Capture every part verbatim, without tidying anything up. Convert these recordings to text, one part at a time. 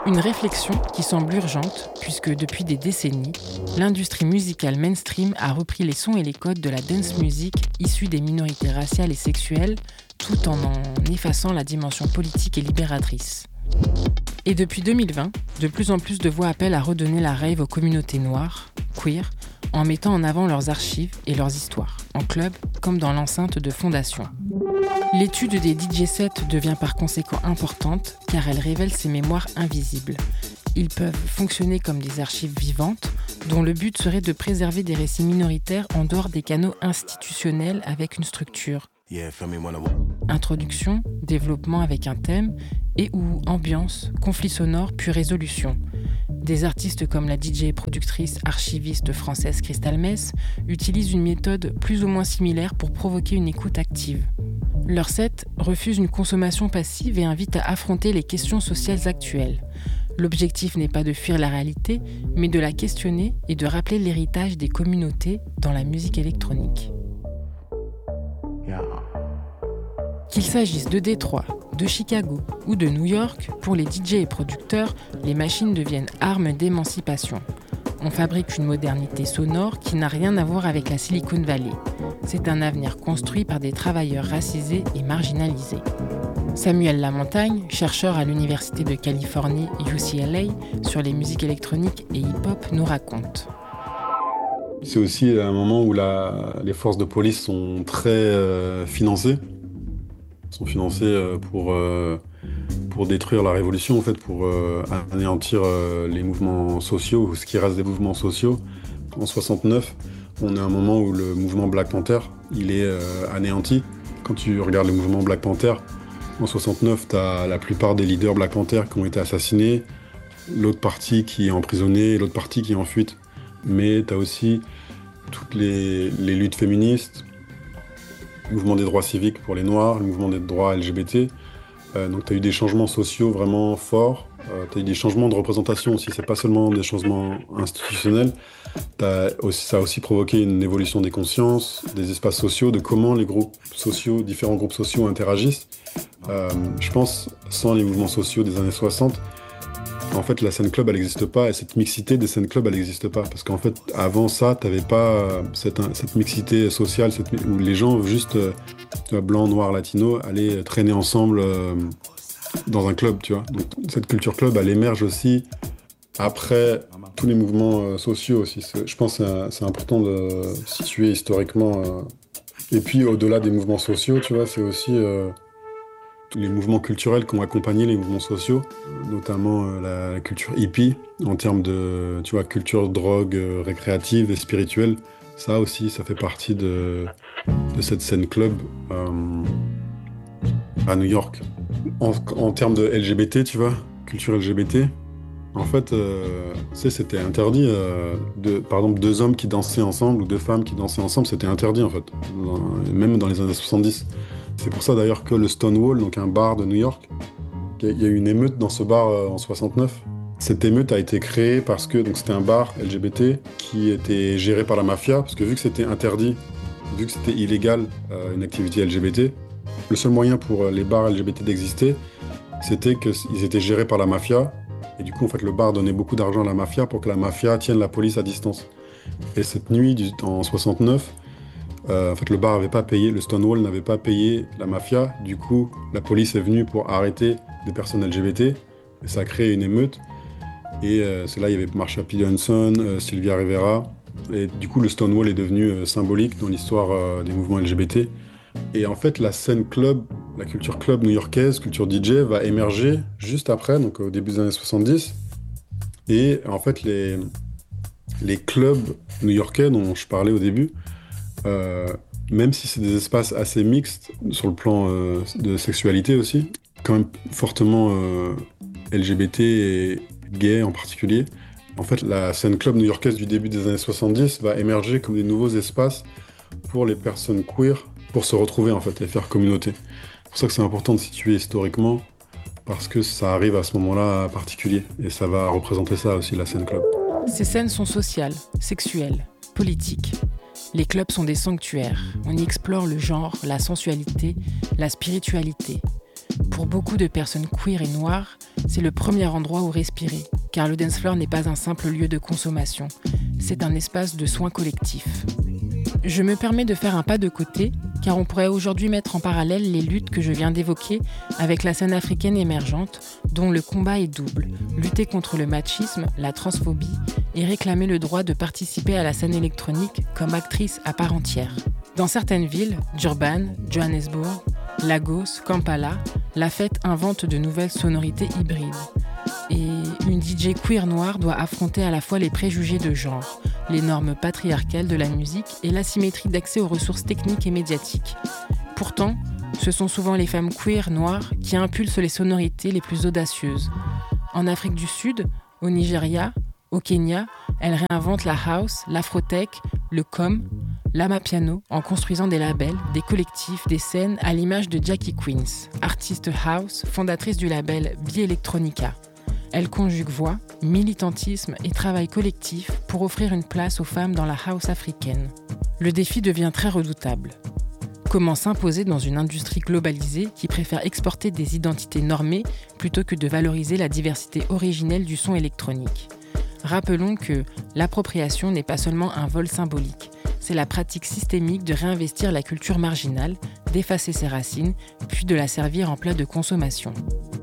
Une réflexion qui semble urgente, puisque depuis des décennies, l'industrie musicale mainstream a repris les sons et les codes de la dance music issue des minorités raciales et sexuelles, tout en en effaçant la dimension politique et libératrice. Et depuis deux mille vingt, de plus en plus de voix appellent à redonner la rave aux communautés noires, queer, en mettant en avant leurs archives et leurs histoires, en club comme dans l'enceinte de fondations. L'étude des D J sets devient par conséquent importante car elle révèle ces mémoires invisibles. Ils peuvent fonctionner comme des archives vivantes dont le but serait de préserver des récits minoritaires en dehors des canaux institutionnels avec une structure. Introduction, développement avec un thème et ou ambiance, conflit sonore puis résolution. Des artistes comme la D J et productrice archiviste française Crystal Mess utilisent une méthode plus ou moins similaire pour provoquer une écoute active. Leur set refuse une consommation passive et invite à affronter les questions sociales actuelles. L'objectif n'est pas de fuir la réalité, mais de la questionner et de rappeler l'héritage des communautés dans la musique électronique. Qu'il s'agisse de Détroit, de Chicago ou de New York, pour les D J et producteurs, les machines deviennent armes d'émancipation. On fabrique une modernité sonore qui n'a rien à voir avec la Silicon Valley. C'est un avenir construit par des travailleurs racisés et marginalisés. Samuel Lamontagne, chercheur à l'Université de Californie U C L A sur les musiques électroniques et hip-hop, nous raconte. C'est aussi un moment où la, les forces de police sont très euh, financées. sont financées pour, euh, pour détruire la révolution, en fait, pour euh, anéantir euh, les mouvements sociaux, ou ce qui reste des mouvements sociaux. En soixante-neuf, on est à un moment où le mouvement Black Panther, il est euh, anéanti. Quand tu regardes le mouvement Black Panther, en soixante-neuf, tu as la plupart des leaders Black Panther qui ont été assassinés, l'autre partie qui est emprisonnée, l'autre partie qui est en fuite. Mais tu as aussi toutes les, les luttes féministes, le mouvement des droits civiques pour les Noirs, le mouvement des droits L G B T. Euh, donc tu as eu des changements sociaux vraiment forts. Euh, tu as eu des changements de représentation aussi. C'est pas seulement des changements institutionnels. T'as aussi, ça a aussi provoqué une évolution des consciences, des espaces sociaux, de comment les groupes sociaux, différents groupes sociaux interagissent. Euh, je pense, sans les mouvements sociaux des années soixante, en fait, la scène club, elle n'existe pas, et cette mixité des scènes club, elle n'existe pas. Parce qu'en fait, avant ça, tu n'avais pas cette, cette mixité sociale cette, où les gens, juste euh, blancs, noirs, latinos, allaient traîner ensemble euh, dans un club, tu vois. Donc, cette culture club, elle émerge aussi après tous les mouvements euh, sociaux aussi. C'est, je pense que c'est, c'est important de situer historiquement. Euh. Et puis, au-delà des mouvements sociaux, tu vois, c'est aussi... Euh, les mouvements culturels qui ont accompagné les mouvements sociaux, notamment euh, la culture hippie, en termes de tu vois, culture drogue euh, récréative et spirituelle. Ça aussi, ça fait partie de, de cette scène club euh, à New York. En, en termes de L G B T, tu vois, culture L G B T, en fait, euh, tu sais, c'était interdit. Euh, de, par exemple, deux hommes qui dansaient ensemble ou deux femmes qui dansaient ensemble, c'était interdit, en fait, dans, même dans les années soixante-dix. C'est pour ça d'ailleurs que le Stonewall, donc un bar de New York, il y a eu une émeute dans ce bar euh, en soixante-neuf. Cette émeute a été créée parce que donc c'était un bar L G B T qui était géré par la mafia, parce que vu que c'était interdit, vu que c'était illégal, euh, une activité L G B T, le seul moyen pour les bars L G B T d'exister, c'était qu'ils étaient gérés par la mafia, et du coup en fait le bar donnait beaucoup d'argent à la mafia pour que la mafia tienne la police à distance. Et cette nuit du, en soixante-neuf, Euh, en fait, le bar n'avait pas payé, le Stonewall n'avait pas payé la mafia. Du coup, la police est venue pour arrêter des personnes L G B T. Et ça a créé une émeute. Et euh, c'est là il y avait Marsha P. Johnson, euh, Sylvia Rivera. Et du coup, le Stonewall est devenu euh, symbolique dans l'histoire euh, des mouvements L G B T. Et en fait, la scène club, la culture club new-yorkaise, culture D J, va émerger juste après, donc au début des années soixante-dix. Et en fait, les, les clubs new-yorkais dont je parlais au début, Euh, même si c'est des espaces assez mixtes sur le plan euh, de sexualité aussi, quand même fortement euh, L G B T et gay en particulier, en fait la scène club new-yorkaise du début des années soixante-dix va émerger comme des nouveaux espaces pour les personnes queer pour se retrouver en fait et faire communauté. C'est pour ça que c'est important de situer historiquement, parce que ça arrive à ce moment-là particulier et ça va représenter ça aussi, la scène club. Ces scènes sont sociales, sexuelles, politiques. Les clubs sont des sanctuaires. On y explore le genre, la sensualité, la spiritualité. Pour beaucoup de personnes queer et noires, C'est le premier endroit où respirer, car le dance floor n'est pas un simple lieu de consommation, c'est un espace de soins collectifs. Je me permets de faire un pas de côté, car on pourrait aujourd'hui mettre en parallèle les luttes que je viens d'évoquer avec la scène africaine émergente, dont le combat est double, lutter contre le machisme, la transphobie et réclamer le droit de participer à la scène électronique comme actrice à part entière. Dans certaines villes, Durban, Johannesburg, Lagos, Kampala, la fête invente de nouvelles sonorités hybrides. Et une D J queer noire doit affronter à la fois les préjugés de genre, les normes patriarcales de la musique et l'asymétrie d'accès aux ressources techniques et médiatiques. Pourtant, ce sont souvent les femmes queer noires qui impulsent les sonorités les plus audacieuses. En Afrique du Sud, au Nigeria, au Kenya, elles réinventent la house, l'afrotech, le com, l'amapiano en construisant des labels, des collectifs, des scènes à l'image de Jackie Queens, artiste house, fondatrice du label Bi-Electronica. Elle conjugue voix, militantisme et travail collectif pour offrir une place aux femmes dans la house africaine. Le défi devient très redoutable. Comment s'imposer dans une industrie globalisée qui préfère exporter des identités normées plutôt que de valoriser la diversité originelle du son électronique ? Rappelons que l'appropriation n'est pas seulement un vol symbolique, c'est la pratique systémique de réinvestir la culture marginale, d'effacer ses racines, puis de la servir en plat de consommation.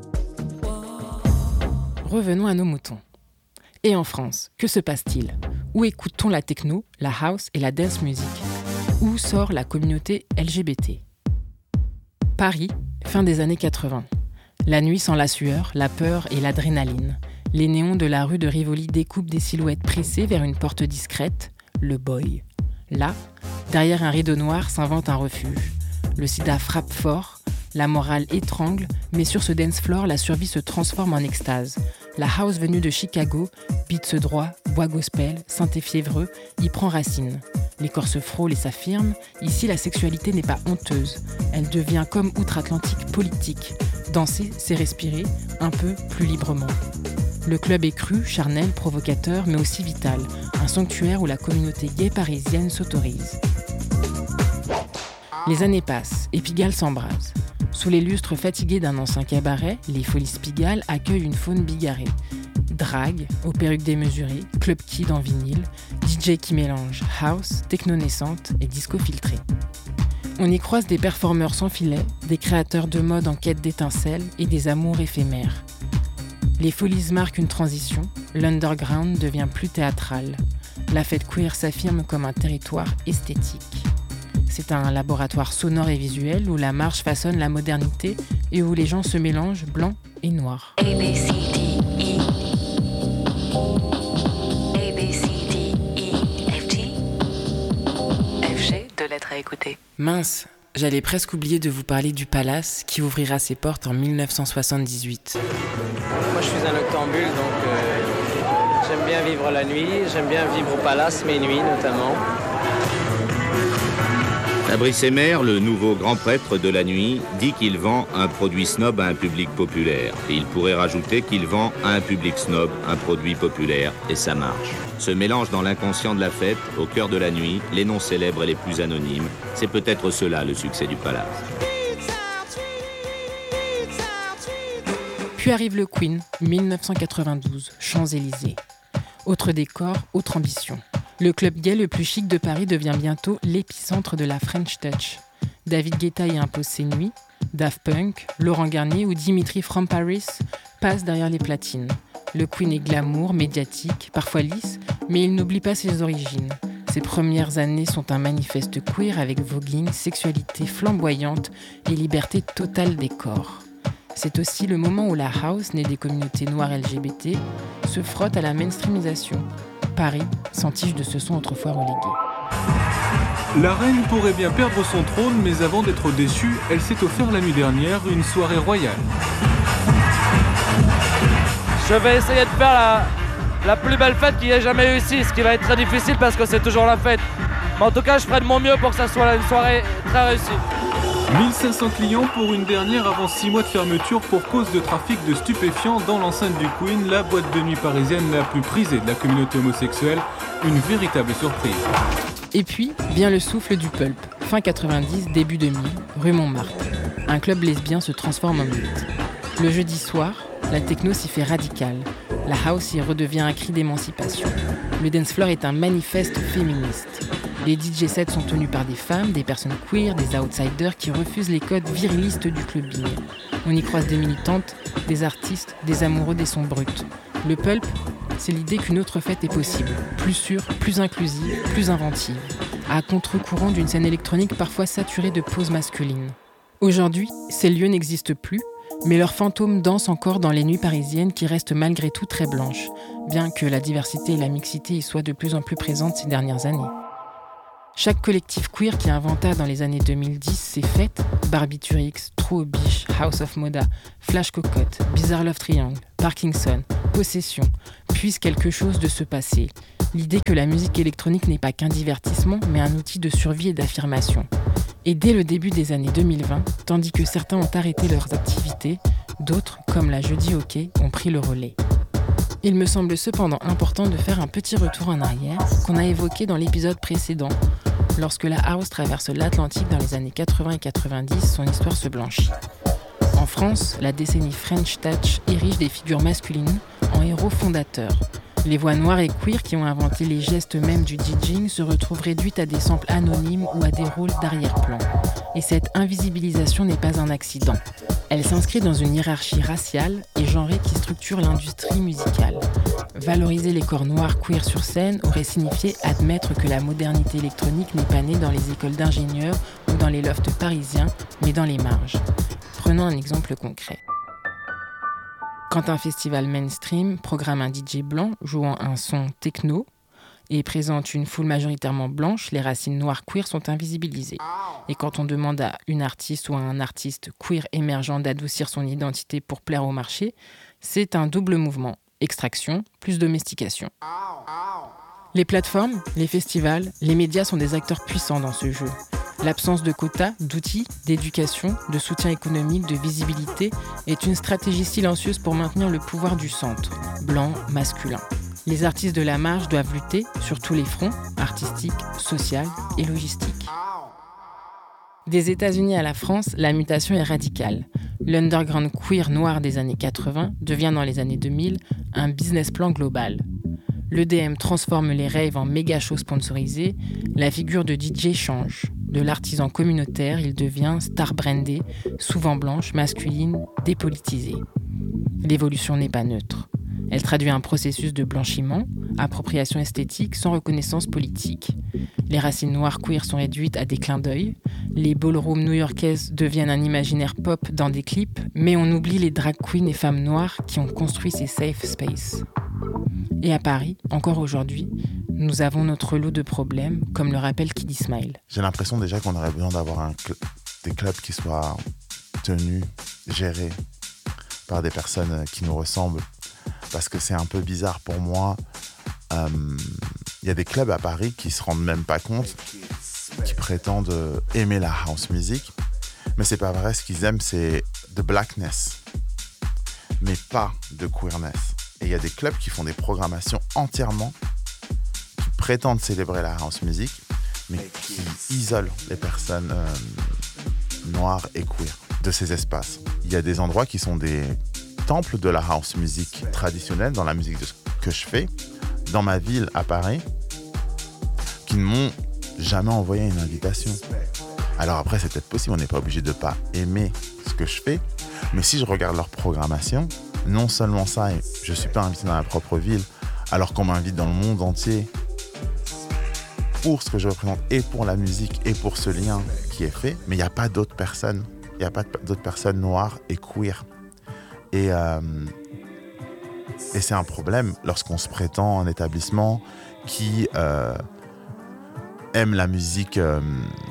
Revenons à nos moutons. Et en France, que se passe-t-il ? Où écoute-t-on la techno, la house et la dance music ? Où sort la communauté L G B T ? Paris, fin des années quatre-vingts. La nuit sent la sueur, la peur et l'adrénaline. Les néons de la rue de Rivoli découpent des silhouettes pressées vers une porte discrète, le boy. Là, derrière un rideau noir s'invente un refuge. Le sida frappe fort, la morale étrangle, mais sur ce dance floor, la survie se transforme en extase. La house venue de Chicago, beats droit, bois gospel, synthé fiévreux, y prend racine. Les corps se frôlent et s'affirment. Ici, la sexualité n'est pas honteuse. Elle devient comme outre-Atlantique politique. Danser, c'est respirer, un peu plus librement. Le club est cru, charnel, provocateur, mais aussi vital. Un sanctuaire où la communauté gay parisienne s'autorise. Les années passent et Pigalle s'embrase. Sous les lustres fatigués d'un ancien cabaret, les Folies Pigalle accueillent une faune bigarrée. Drague, aux perruques démesurées, club kid en vinyle, D J qui mélange house, techno naissante et disco filtré. On y croise des performeurs sans filet, des créateurs de mode en quête d'étincelles et des amours éphémères. Les Folies marquent une transition, l'underground devient plus théâtral. La fête queer s'affirme comme un territoire esthétique. C'est un laboratoire sonore et visuel où la marche façonne la modernité et où les gens se mélangent blancs et noirs. A B C D E A B C D E F G F G, deux lettres à écouter. Mince, j'allais presque oublier de vous parler du Palace qui ouvrira ses portes en dix-neuf cent soixante-dix-huit. Moi je suis un noctambule donc euh, j'aime bien vivre la nuit, j'aime bien vivre au Palace mes nuits notamment. Fabrice Emmer, le nouveau grand prêtre de la nuit, dit qu'il vend un produit snob à un public populaire. Et il pourrait rajouter qu'il vend à un public snob un produit populaire, et ça marche. Ce mélange dans l'inconscient de la fête, au cœur de la nuit, les noms célèbres et les plus anonymes, c'est peut-être cela le succès du Palace. Puis arrive le Queen, dix-neuf cent quatre-vingt-douze, Champs-Élysées. Autre décor, autre ambition. Le club gay le plus chic de Paris devient bientôt l'épicentre de la French Touch. David Guetta y impose ses nuits, Daft Punk, Laurent Garnier ou Dimitri from Paris passent derrière les platines. Le Queen est glamour, médiatique, parfois lisse, mais il n'oublie pas ses origines. Ses premières années sont un manifeste queer avec voguing, sexualité flamboyante et liberté totale des corps. C'est aussi le moment où la house, née des communautés noires L G B T, se frotte à la mainstreamisation. Paris s'entiche de ce son autrefois relégué. La reine pourrait bien perdre son trône, mais avant d'être déçue, elle s'est offert la nuit dernière une soirée royale. Je vais essayer de faire la, la plus belle fête qu'il y ait jamais eu ici, ce qui va être très difficile parce que c'est toujours la fête. Mais en tout cas, je ferai de mon mieux pour que ça soit une soirée très réussie. mille cinq cents clients pour une dernière avant six mois de fermeture pour cause de trafic de stupéfiants dans l'enceinte du Queen, la boîte de nuit parisienne la plus prisée de la communauté homosexuelle. Une véritable surprise. Et puis vient le souffle du pulp. Fin quatre-vingt-dix, début deux mille, rue Montmartre. Un club lesbien se transforme en mythe. Le jeudi soir, La techno s'y fait radicale. La house y redevient un cri d'émancipation. Le dance floor est un manifeste féministe. Les D J sets sont tenus par des femmes, des personnes queer, des outsiders qui refusent les codes virilistes du clubbing. On y croise des militantes, des artistes, des amoureux des sons bruts. Le pulp, c'est l'idée qu'une autre fête est possible, plus sûre, plus inclusive, plus inventive, à contre-courant d'une scène électronique parfois saturée de poses masculines. Aujourd'hui, ces lieux n'existent plus, mais leurs fantômes dansent encore dans les nuits parisiennes qui restent malgré tout très blanches, bien que la diversité et la mixité y soient de plus en plus présentes ces dernières années. Chaque collectif queer qui inventa dans les années deux mille dix ses fêtes, Barbiturix, True Biche, House of Moda, Flash Cocotte, Bizarre Love Triangle, Parkinson, Possession, puisse quelque chose de se passer. L'idée que la musique électronique n'est pas qu'un divertissement, mais un outil de survie et d'affirmation. Et dès le début des années deux mille vingt, tandis que certains ont arrêté leurs activités, d'autres, comme la Jeudi Hockey, ont pris le relais. Il me semble cependant important de faire un petit retour en arrière, qu'on a évoqué dans l'épisode précédent. Lorsque la house traverse l'Atlantique dans les années quatre-vingts et quatre-vingt-dix, son histoire se blanchit. En France, la décennie French Touch érige des figures masculines en héros fondateurs. Les voix noires et queer qui ont inventé les gestes mêmes du DJing se retrouvent réduites à des samples anonymes ou à des rôles d'arrière-plan. Et cette invisibilisation n'est pas un accident. Elle s'inscrit dans une hiérarchie raciale et genrée qui structure l'industrie musicale. Valoriser les corps noirs queer sur scène aurait signifié admettre que la modernité électronique n'est pas née dans les écoles d'ingénieurs ou dans les lofts parisiens, mais dans les marges. Prenons un exemple concret. Quand un festival mainstream programme un D J blanc jouant un son techno et présente une foule majoritairement blanche, les racines noires queer sont invisibilisées. Et quand on demande à une artiste ou à un artiste queer émergent d'adoucir son identité pour plaire au marché, c'est un double mouvement. Extraction plus domestication. Les plateformes, les festivals, les médias sont des acteurs puissants dans ce jeu. L'absence de quotas, d'outils, d'éducation, de soutien économique, de visibilité est une stratégie silencieuse pour maintenir le pouvoir du centre, blanc, masculin. Les artistes de la marge doivent lutter sur tous les fronts, artistiques, social et logistiques. Des États-Unis à la France, la mutation est radicale. L'underground queer noir des années quatre-vingts devient dans les années deux mille un business plan global. L'E D M transforme les raves en méga shows sponsorisés, la figure de D J change. De l'artisan communautaire, il devient star brandée, souvent blanche, masculine, dépolitisée. L'évolution n'est pas neutre. Elle traduit un processus de blanchiment, appropriation esthétique sans reconnaissance politique. Les racines noires queer sont réduites à des clins d'œil. Les ballrooms new-yorkaises deviennent un imaginaire pop dans des clips, mais on oublie les drag queens et femmes noires qui ont construit ces safe spaces. Et à Paris, encore aujourd'hui, nous avons notre lot de problèmes, comme le rappelle Kid Ismail. J'ai l'impression déjà qu'on aurait besoin d'avoir un cl- des clubs qui soient tenus, gérés par des personnes qui nous ressemblent. Parce que c'est un peu bizarre pour moi. Il euh, y a des clubs à Paris qui se rendent même pas compte, qui prétendent aimer la house music. Mais c'est pas vrai, ce qu'ils aiment, c'est de blackness, mais pas de queerness. Et il y a des clubs qui font des programmations entièrement qui prétendent célébrer la house music, mais qui isolent les personnes euh, noires et queer de ces espaces. Il y a des endroits qui sont des temples de la house music traditionnelle dans la musique de ce que je fais, dans ma ville à Paris, qui ne m'ont jamais envoyé une invitation. Alors après, c'est peut-être possible, on n'est pas obligé de ne pas aimer ce que je fais, mais si je regarde leur programmation, non seulement ça, je ne suis pas invité dans ma propre ville, alors qu'on m'invite dans le monde entier pour ce que je représente et pour la musique et pour ce lien qui est fait, mais il n'y a pas d'autres personnes, il n'y a pas d'autres personnes noires et queer. Et, euh, et c'est un problème lorsqu'on se prétend un établissement qui euh, aime la musique, euh,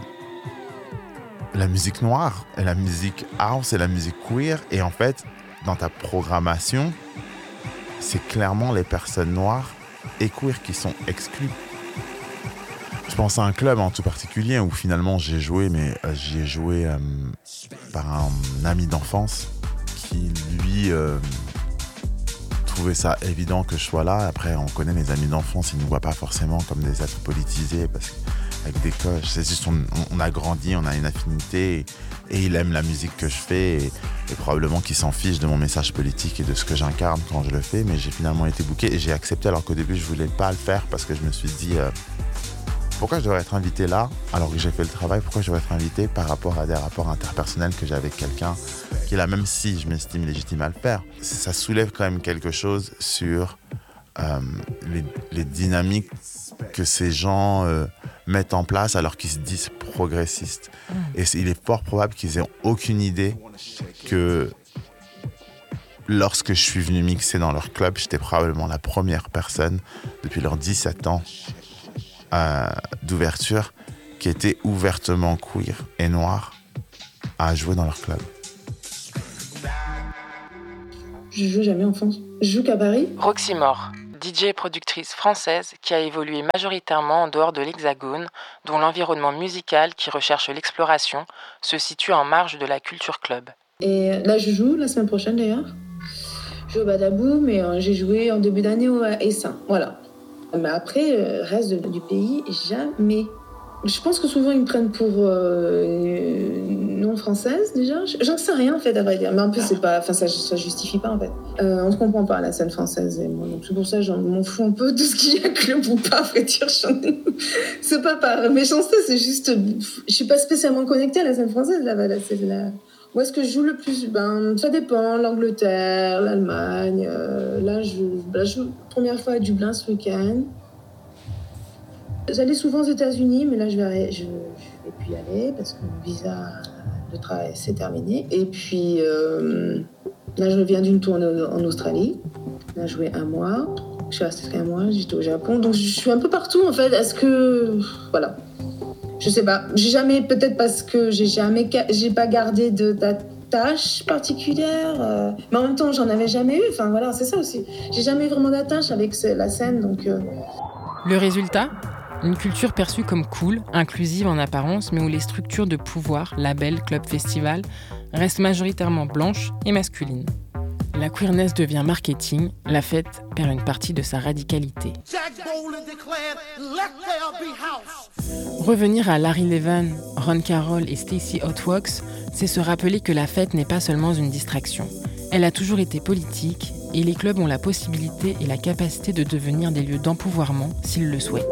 la musique noire, et la musique house et la musique queer. Et en fait, dans ta programmation, c'est clairement les personnes noires et queer qui sont exclues. Je pense à un club en tout particulier où finalement j'ai joué, mais euh, j'y ai joué euh, par un ami d'enfance qui, lui, euh, trouvait ça évident que je sois là. Après, on connaît les amis d'enfance, ils ne nous voient pas forcément comme des êtres politisés parce avec des coches. C'est juste, on, on a grandi, on a une affinité, et, et il aime la musique que je fais, et, et probablement qu'il s'en fiche de mon message politique et de ce que j'incarne quand je le fais, mais j'ai finalement été booké et j'ai accepté, alors qu'au début, je voulais pas le faire parce que je me suis dit... Euh, pourquoi je devrais être invité là, alors que j'ai fait le travail? Pourquoi je devrais être invité par rapport à des rapports interpersonnels que j'ai avec quelqu'un qui est là, même si je m'estime légitime à le faire? Ça soulève quand même quelque chose sur euh, les, les dynamiques que ces gens euh, mettent en place alors qu'ils se disent progressistes. Mmh. Et il est fort probable qu'ils aient aucune idée que lorsque je suis venu mixer dans leur club, j'étais probablement la première personne depuis leurs dix-sept ans Euh, d'ouverture qui était ouvertement queer et noir à jouer dans leur club. Je joue jamais en France. Je joue qu'à Paris. Roxy Moore, D J et productrice française qui a évolué majoritairement en dehors de l'Hexagone, dont l'environnement musical qui recherche l'exploration se situe en marge de la culture club. Et là, je joue la semaine prochaine d'ailleurs. Je joue au Badabou, mais euh, j'ai joué en début d'année au Essin. Voilà. Mais après, le reste de, du pays, jamais. Je pense que souvent, ils me prennent pour euh, non-française, déjà. J'en sais rien, en fait, à vrai dire. Mais en plus, c'est pas, enfin, ça ne justifie pas, en fait. Euh, on ne se comprend pas, la scène française et moi. Donc, c'est pour ça que je m'en fous un peu de ce qu'il y a club ou pas, à vrai dire. C'est pas par méchanceté, c'est juste... Je suis pas spécialement connectée à la scène française, là-bas. Là, c'est la... Où est-ce que je joue le plus? Ben, ça dépend. L'Angleterre, l'Allemagne. Euh, là, je, là, je joue la première fois à Dublin ce week-end. J'allais souvent aux États-Unis, mais là, je vais, je, je vais plus y aller parce que mon visa de travail s'est terminé. Et puis, euh, là, je reviens d'une tournée en Australie. Là, j'ai joué un mois. Je suis restée un mois. J'étais au Japon. Donc, je suis un peu partout, en fait. Est-ce que... Voilà. Je sais pas, j'ai jamais, peut-être parce que j'ai jamais, j'ai pas gardé de, d'attache particulière, euh, mais en même temps, j'en avais jamais eu, enfin voilà, c'est ça aussi. J'ai jamais eu vraiment d'attache avec la scène, donc... Euh... Le résultat ? Une culture perçue comme cool, inclusive en apparence, mais où les structures de pouvoir, labels, clubs, festivals, restent majoritairement blanches et masculines. La queerness devient marketing, la fête perd une partie de sa radicalité. Revenir à Larry Levan, Ron Carroll et Stacey Hotwocks, c'est se rappeler que la fête n'est pas seulement une distraction. Elle a toujours été politique et les clubs ont la possibilité et la capacité de devenir des lieux d'empouvoirment s'ils le souhaitent.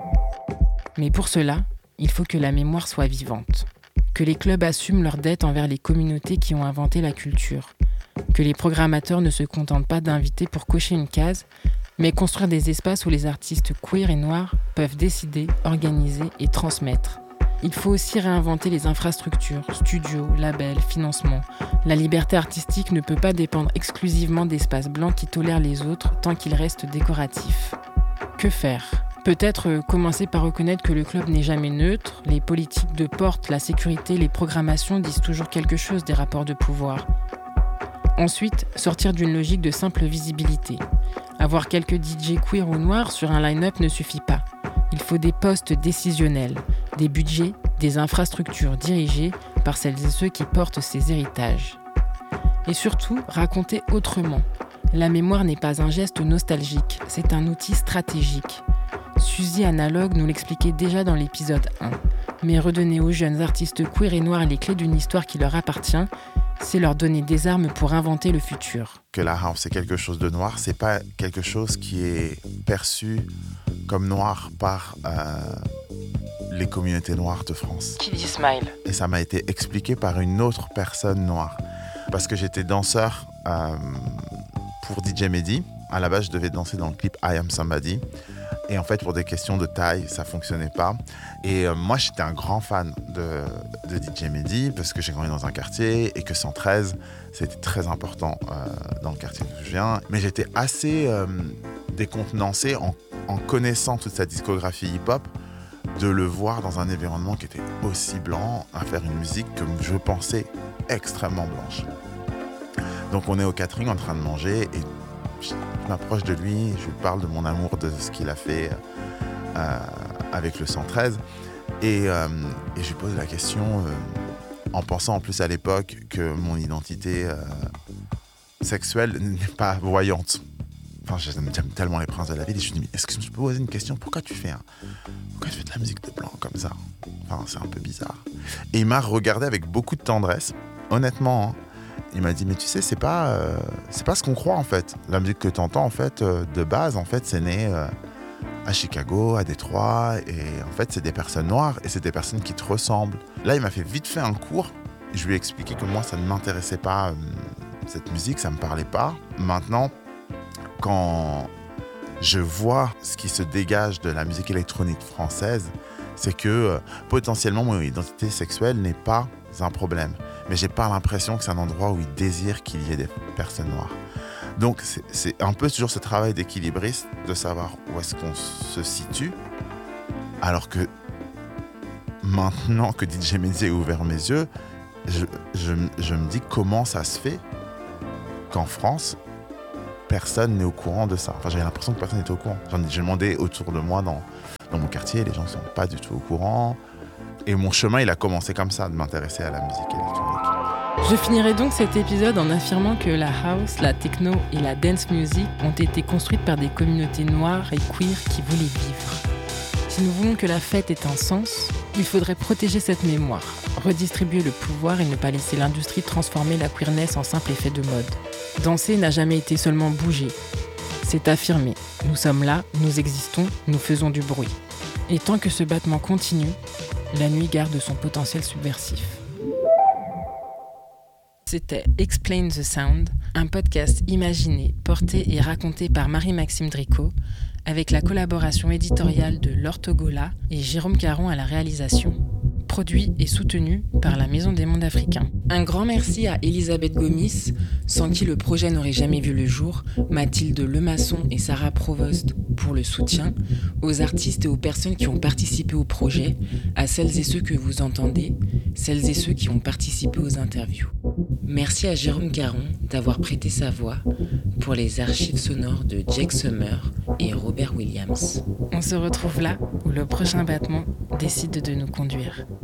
Mais pour cela, il faut que la mémoire soit vivante, que les clubs assument leurs dettes envers les communautés qui ont inventé la culture, que les programmateurs ne se contentent pas d'inviter pour cocher une case, mais construire des espaces où les artistes queer et noirs peuvent décider, organiser et transmettre. Il faut aussi réinventer les infrastructures, studios, labels, financements. La liberté artistique ne peut pas dépendre exclusivement d'espaces blancs qui tolèrent les autres tant qu'ils restent décoratifs. Que faire ? Peut-être commencer par reconnaître que le club n'est jamais neutre, les politiques de porte, la sécurité, les programmations disent toujours quelque chose des rapports de pouvoir. Ensuite, sortir d'une logique de simple visibilité. Avoir quelques D J queer ou noirs sur un line-up ne suffit pas. Il faut des postes décisionnels, des budgets, des infrastructures dirigées par celles et ceux qui portent ces héritages. Et surtout, raconter autrement. La mémoire n'est pas un geste nostalgique, c'est un outil stratégique. Suzy Analogue nous l'expliquait déjà dans l'épisode un. Mais redonner aux jeunes artistes queer et noirs les clés d'une histoire qui leur appartient, c'est leur donner des armes pour inventer le futur. Que la house c'est quelque chose de noir, c'est pas quelque chose qui est perçu comme noir par euh, les communautés noires de France. Qui dit Smile. Et ça m'a été expliqué par une autre personne noire. Parce que j'étais danseur euh, pour D J Mehdi. À la base, je devais danser dans le clip I Am Somebody. Et en fait, pour des questions de taille, ça ne fonctionnait pas. Et euh, moi, j'étais un grand fan de, de D J Mehdi parce que j'ai grandi dans un quartier et que cent treize, c'était très important euh, dans le quartier d'où je viens. Mais j'étais assez euh, décontenancé en, en connaissant toute sa discographie hip-hop de le voir dans un environnement qui était aussi blanc, à faire une musique que je pensais extrêmement blanche. Donc on est au catering en train de manger et je m'approche de lui, je lui parle de mon amour de ce qu'il a fait euh, avec le cent treize et, euh, et je lui pose la question euh, en pensant en plus à l'époque que mon identité euh, sexuelle n'est pas voyante. Enfin, j'aime, j'aime tellement les princes de la ville. Et je lui dis, mais est-ce que je peux poser une question? Pourquoi tu fais un... Pourquoi tu fais de la musique de blanc comme ça? Enfin, c'est un peu bizarre. Et il m'a regardé avec beaucoup de tendresse. Honnêtement, hein. Il m'a dit, mais tu sais, c'est pas, euh, c'est pas ce qu'on croit, en fait. La musique que tu entends, en fait, euh, de base, en fait, c'est né euh, à Chicago, à Détroit. Et en fait, c'est des personnes noires et c'est des personnes qui te ressemblent. Là, il m'a fait vite fait un cours. Je lui ai expliqué que moi, ça ne m'intéressait pas, euh, cette musique, ça me parlait pas. Maintenant, quand je vois ce qui se dégage de la musique électronique française, c'est que euh, potentiellement, mon identité sexuelle n'est pas un problème. Mais j'ai pas l'impression que c'est un endroit où ils désirent qu'il y ait des personnes noires. Donc c'est, c'est un peu toujours ce travail d'équilibriste, de savoir où est-ce qu'on se situe, alors que maintenant que D J Mehdi a ouvert mes yeux, je, je, je me dis comment ça se fait qu'en France, personne n'est au courant de ça. Enfin, j'avais l'impression que personne n'était au courant. J'en ai, j'ai demandé autour de moi dans, dans mon quartier, les gens ne sont pas du tout au courant. Et mon chemin, il a commencé comme ça, de m'intéresser à la musique électronique. Je finirai donc cet épisode en affirmant que la house, la techno et la dance music ont été construites par des communautés noires et queer qui voulaient vivre. Si nous voulons que la fête ait un sens, il faudrait protéger cette mémoire, redistribuer le pouvoir et ne pas laisser l'industrie transformer la queerness en simple effet de mode. Danser n'a jamais été seulement bouger, c'est affirmer. Nous sommes là, nous existons, nous faisons du bruit. Et tant que ce battement continue, la nuit garde son potentiel subversif. C'était Explain the Sound, un podcast imaginé, porté et raconté par Marie-Maxime Dricot, avec la collaboration éditoriale de Laure Togola et Jérôme Caron à la réalisation, produit et soutenu par la Maison des Mondes Africains. Un grand merci à Elisabeth Gomis, sans qui le projet n'aurait jamais vu le jour, Mathilde Lemasson et Sarah Provost pour le soutien, aux artistes et aux personnes qui ont participé au projet, à celles et ceux que vous entendez, celles et ceux qui ont participé aux interviews. Merci à Jérôme Caron d'avoir prêté sa voix pour les archives sonores de Jake Summer et Robert Williams. On se retrouve là où le prochain battement décide de nous conduire.